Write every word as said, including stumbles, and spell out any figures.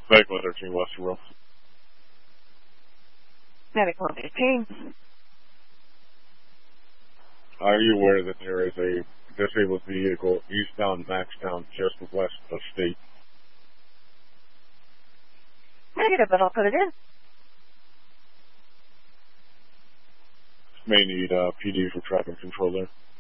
Medical thirteen Westerville. Medical thirteen. Are you aware that there is a disabled vehicle eastbound Maxtown just west of State? Negative, but I'll put it in. May need uh, P D for traffic control there.